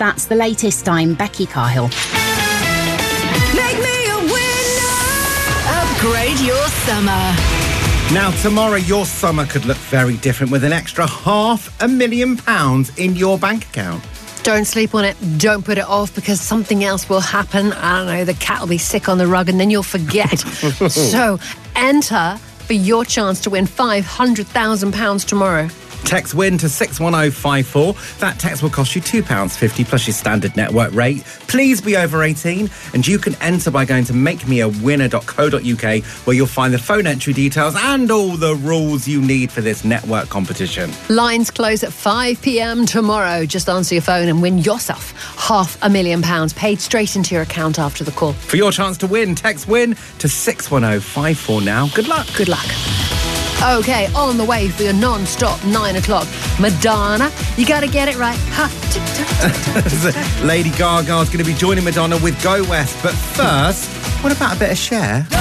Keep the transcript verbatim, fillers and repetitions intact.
That's the latest. I'm Becky Cahill. Make me a winner. Upgrade your summer. Now, tomorrow, your summer could look very different with an extra half a million pounds in your bank account. Don't sleep on it. Don't put it off, because something else will happen. I don't know, the cat will be sick on the rug and then you'll forget. So enter for your chance to win five hundred thousand pounds tomorrow. Text WIN to six one oh five four. That text will cost you two pounds fifty plus your standard network rate. Please be over eighteen, and you can enter by going to make me a winner dot co dot uk, where you'll find the phone entry details and all the rules you need for this network competition. Lines close at five p.m. tomorrow. Just answer your phone and win yourself half a million pounds paid straight into your account after the call. For your chance to win, text WIN to six one oh five four now. Good luck. Good luck. Okay, on the way for your non-stop nine o'clock. Madonna, you got to get it right. Ha, tick, tick, tick, tick. Lady Gaga's going to be joining Madonna with Go West. But first, what about a bit of Cher?